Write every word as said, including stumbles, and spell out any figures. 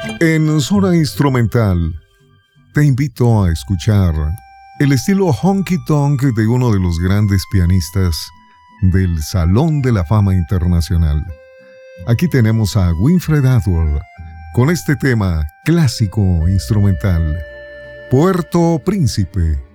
En Zona Instrumental, te invito a escuchar el estilo honky tonk de uno de los grandes pianistas del Salón de la Fama Internacional. Aquí tenemos a Winfred Atwell con este tema clásico instrumental, Puerto Príncipe.